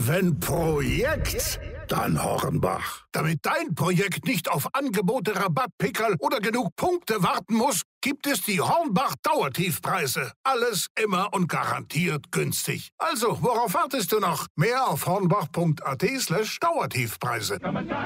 Wenn Projekt, dann Hornbach. Damit dein Projekt nicht auf Angebote, Rabattpickerl oder genug Punkte warten muss, gibt es die Hornbach Dauertiefpreise. Alles immer und garantiert günstig. Also, worauf wartest du noch? Mehr auf hornbach.at/Dauertiefpreise.